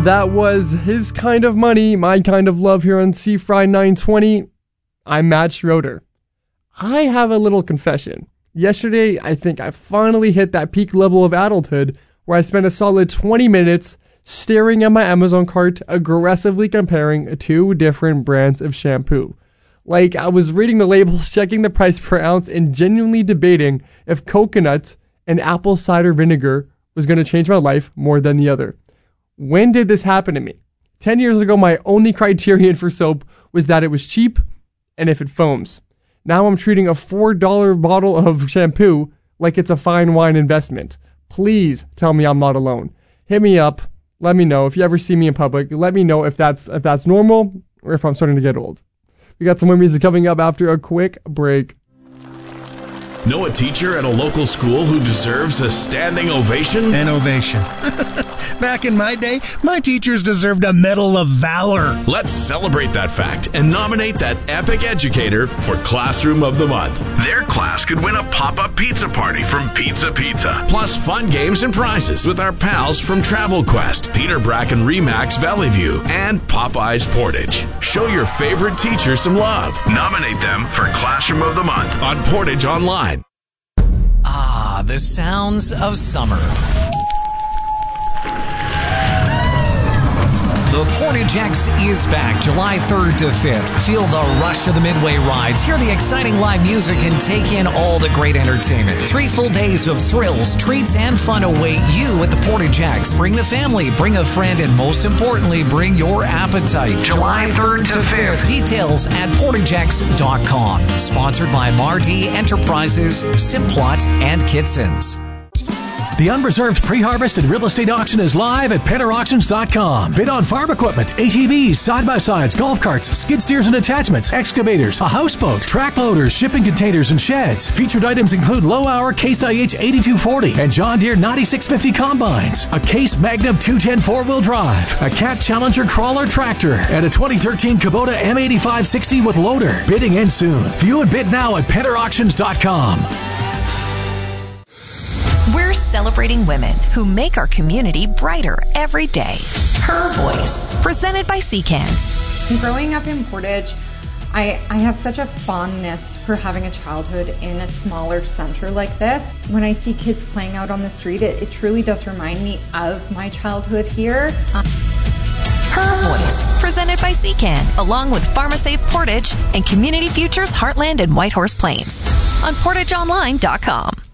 that was His Kind of Money, My Kind of Love here on C-Fry 920. I'm Matt Schroeder. I have a little confession. Yesterday, I think I finally hit that peak level of adulthood where I spent a solid 20 minutes staring at my Amazon cart, aggressively comparing 2 different brands of shampoo. Like, I was reading the labels, checking the price per ounce, and genuinely debating if coconut and apple cider vinegar was going to change my life more than the other. When did this happen to me? 10 years ago, my only criterion for soap was that it was cheap and if it foams. Now I'm treating a $4 bottle of shampoo like it's a fine wine investment. Please tell me I'm not alone. Hit me up. Let me know if you ever see me in public. Let me know if that's normal or if I'm starting to get old. We got some more music coming up after a quick break. Know a teacher at a local school who deserves a standing ovation? An ovation. Back in my day, my teachers deserved a Medal of Valor. Let's celebrate that fact and nominate that epic educator for Classroom of the Month. Their class could win a pop-up pizza party from Pizza Pizza, plus fun games and prizes with our pals from Travel Quest, Peter Bracken Remax Valley View, and Popeyes Portage. Show your favorite teacher some love. Nominate them for Classroom of the Month on Portage Online. Ah, the sounds of summer. The Portage X is back July 3rd to 5th. Feel the rush of the Midway rides, hear the exciting live music, and take in all the great entertainment. 3 full days of thrills, treats, and fun await you at the Portage X. Bring the family, bring a friend, and most importantly, bring your appetite. July 3rd to 5th. Details at PortageX.com. Sponsored by Mardi Enterprises, Simplot, and Kitson's. The unreserved pre-harvest and real estate auction is live at PennerAuctions.com. Bid on farm equipment, ATVs, side-by-sides, golf carts, skid steers and attachments, excavators, a houseboat, track loaders, shipping containers, and sheds. Featured items include low-hour Case IH 8240 and John Deere 9650 combines, a Case Magnum 210 4-wheel drive, a Cat Challenger crawler tractor, and a 2013 Kubota M8560 with loader. Bidding ends soon. View and bid now at PennerAuctions.com. We're celebrating women who make our community brighter every day. Her Voice, presented by CCAN. Growing up in Portage, I have such a fondness for having a childhood in a smaller center like this. When I see kids playing out on the street, it truly does remind me of my childhood here. Her Voice, presented by CCAN, along with PharmaSafe Portage and Community Futures Heartland and Whitehorse Plains on PortageOnline.com.